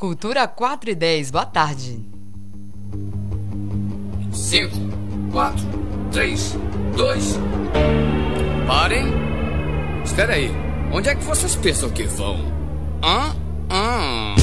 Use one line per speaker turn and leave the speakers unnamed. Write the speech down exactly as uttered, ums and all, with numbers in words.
Cultura quatro e dez, boa tarde.
cinco, quatro, três, dois. Parem. Espera aí. Onde é que vocês pensam que vão? Hã? Hã?